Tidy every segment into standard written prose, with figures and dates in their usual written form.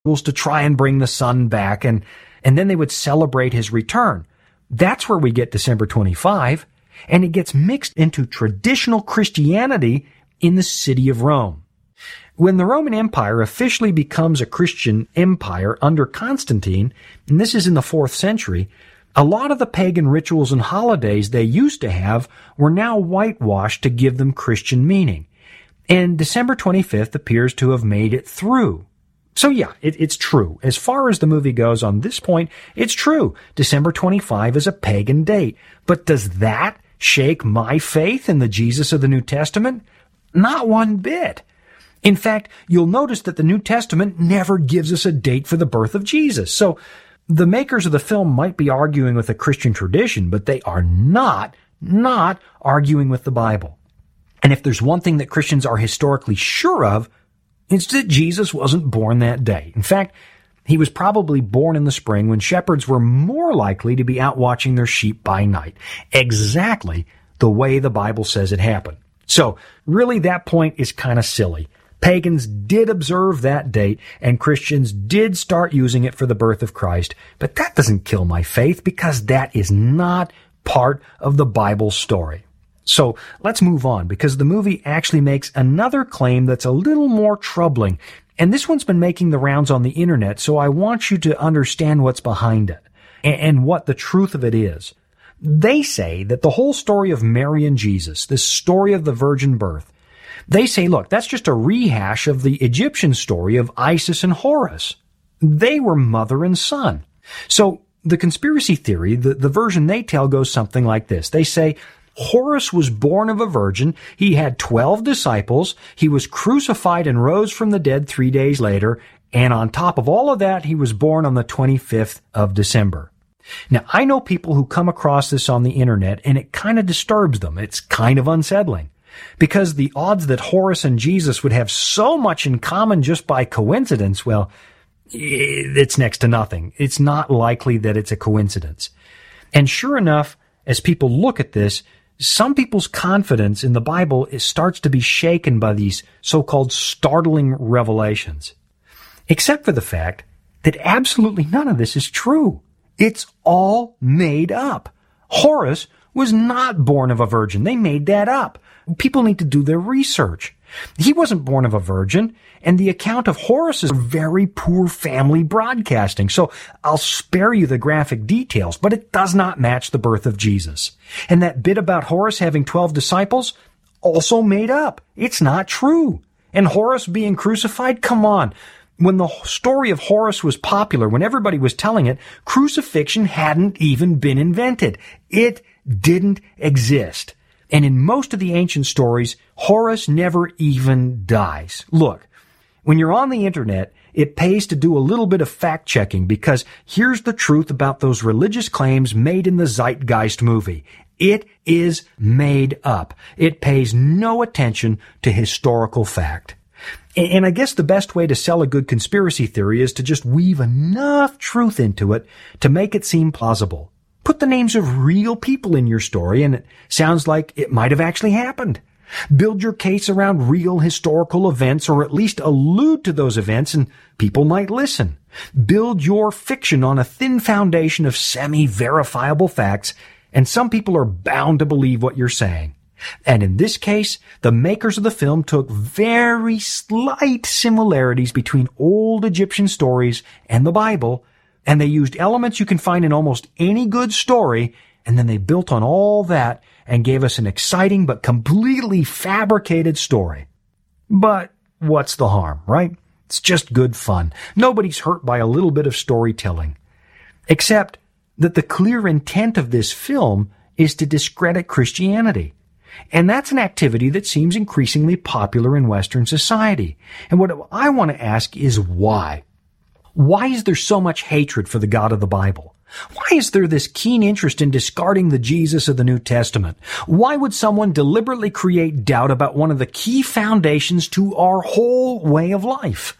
to try and bring the son back, and then they would celebrate his return. That's where we get December 25, and it gets mixed into traditional Christianity in the city of Rome. When the Roman Empire officially becomes a Christian empire under Constantine, and this is in the 4th century, a lot of the pagan rituals and holidays they used to have were now whitewashed to give them Christian meaning. And December 25th appears to have made it through. So yeah, it's true. As far as the movie goes on this point, it's true. December 25 is a pagan date. But does that shake my faith in the Jesus of the New Testament? Not one bit. In fact, you'll notice that the New Testament never gives us a date for the birth of Jesus. So the makers of the film might be arguing with a Christian tradition, but they are not arguing with the Bible. And if there's one thing that Christians are historically sure of, it's that Jesus wasn't born that day. In fact, he was probably born in the spring when shepherds were more likely to be out watching their sheep by night. Exactly the way the Bible says it happened. So, really, that point is kind of silly. Pagans did observe that date, and Christians did start using it for the birth of Christ, but that doesn't kill my faith because that is not part of the Bible story. So let's move on, because the movie actually makes another claim that's a little more troubling, and this one's been making the rounds on the internet, so I want you to understand what's behind it and what the truth of it is. They say that the whole story of Mary and Jesus, this story of the virgin birth, they say, look, that's just a rehash of the Egyptian story of Isis and Horus. They were mother and son. So the conspiracy theory, the version they tell goes something like this. They say Horus was born of a virgin. He had 12 disciples. He was crucified and rose from the dead 3 days later. And on top of all of that, he was born on the 25th of December. Now, I know people who come across this on the internet, and it kind of disturbs them. It's kind of unsettling. Because the odds that Horus and Jesus would have so much in common just by coincidence, well, it's next to nothing. It's not likely that it's a coincidence. And sure enough, as people look at this, some people's confidence in the Bible starts to be shaken by these so-called startling revelations. Except for the fact that absolutely none of this is true. It's all made up. Horus was not born of a virgin. They made that up. People need to do their research. He wasn't born of a virgin, and the account of Horus is very poor family broadcasting, so I'll spare you the graphic details, but it does not match the birth of Jesus. And that bit about Horus having 12 disciples, also made up. It's not true. And Horus being crucified, come on. When the story of Horus was popular, when everybody was telling it, crucifixion hadn't even been invented. It didn't exist. And in most of the ancient stories, Horus never even dies. Look, when you're on the internet, it pays to do a little bit of fact-checking, because here's the truth about those religious claims made in the Zeitgeist movie. It is made up. It pays no attention to historical fact. And I guess the best way to sell a good conspiracy theory is to just weave enough truth into it to make it seem plausible. Put the names of real people in your story, and it sounds like it might have actually happened. Build your case around real historical events, or at least allude to those events, and people might listen. Build your fiction on a thin foundation of semi-verifiable facts, and some people are bound to believe what you're saying. And in this case, the makers of the film took very slight similarities between old Egyptian stories and the Bible, and they used elements you can find in almost any good story, and then they built on all that and gave us an exciting but completely fabricated story. But what's the harm, right? It's just good fun. Nobody's hurt by a little bit of storytelling. Except that the clear intent of this film is to discredit Christianity. And that's an activity that seems increasingly popular in Western society. And what I want to ask is why? Why is there so much hatred for the God of the Bible? Why is there this keen interest in discarding the Jesus of the New Testament? Why would someone deliberately create doubt about one of the key foundations to our whole way of life?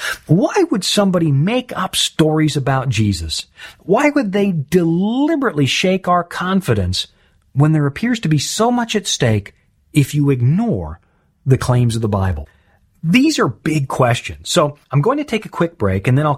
Why would somebody make up stories about Jesus? Why would they deliberately shake our confidence when there appears to be so much at stake if you ignore the claims of the Bible? These are big questions. So I'm going to take a quick break, and then I'll